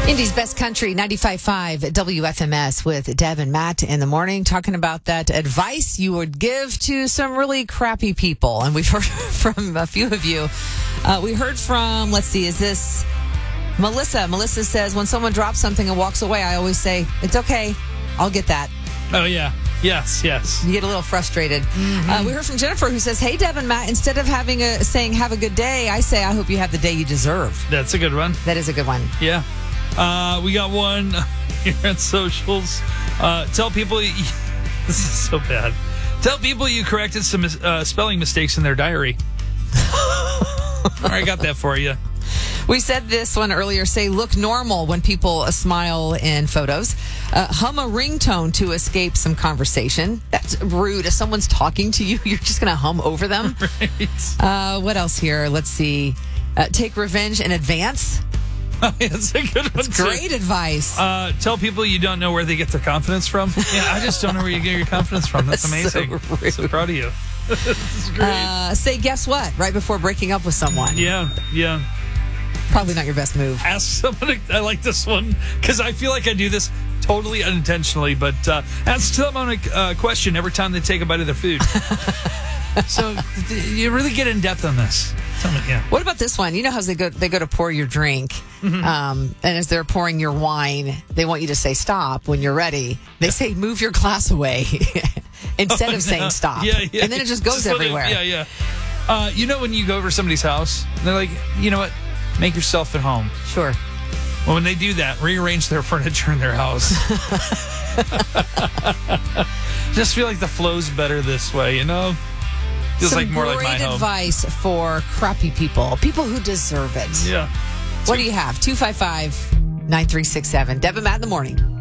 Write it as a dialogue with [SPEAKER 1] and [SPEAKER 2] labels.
[SPEAKER 1] Indy's Best Country, 95.5 WFMS with Deb and Matt in the morning, talking about that advice you would give to some really crappy people. And we've heard from a few of you. We heard from, let's see, is this Melissa? Melissa says, when someone drops something and walks away, I always say, it's okay. I'll get that.
[SPEAKER 2] Oh, yeah. Yes.
[SPEAKER 1] You get a little frustrated. We heard from Jennifer, who says, hey, Deb and Matt, instead of saying have a good day, I say, I hope you have the day you deserve.
[SPEAKER 2] That's a good one.
[SPEAKER 1] That is a good one.
[SPEAKER 2] Yeah. We got one here at socials. Tell people, this is so bad. Tell people you corrected some spelling mistakes in their diary. All right, got that for you.
[SPEAKER 1] We said this one earlier. Say, look normal when people smile in photos. Hum a ringtone to escape some conversation. That's rude. If someone's talking to you, you're just going to hum over them.
[SPEAKER 2] Right.
[SPEAKER 1] What else here? Let's see. Take revenge in advance.
[SPEAKER 2] That's a good one.
[SPEAKER 1] That's great advice.
[SPEAKER 2] Tell people you don't know where they get their confidence from. Yeah, I just don't know where you get your confidence from. That's amazing.
[SPEAKER 1] So rude.
[SPEAKER 2] So proud of you. This is great.
[SPEAKER 1] Say, guess what? Right before breaking up with someone.
[SPEAKER 2] Yeah.
[SPEAKER 1] Probably not your best move.
[SPEAKER 2] Ask someone. I like this one because I feel like I do this totally unintentionally, but ask someone a question every time they take a bite of their food. So you really get in depth on this. Yeah.
[SPEAKER 1] What about this one? You know how they go to pour your drink, and as they're pouring your wine, they want you to say stop when you're ready. They say move your glass away instead of saying stop.
[SPEAKER 2] Yeah.
[SPEAKER 1] And then it just goes everywhere.
[SPEAKER 2] Yeah. You know when you go over somebody's house, they're like, you know what? Make yourself at home.
[SPEAKER 1] Sure.
[SPEAKER 2] Well, when they do that, rearrange their furniture in their house. Just feel like the flow's better this way, you know? Feels
[SPEAKER 1] Some
[SPEAKER 2] like more like my
[SPEAKER 1] great
[SPEAKER 2] home.
[SPEAKER 1] advice for crappy people who deserve it.
[SPEAKER 2] Yeah.
[SPEAKER 1] What do you have? 255-9367. Deb and Matt in the morning.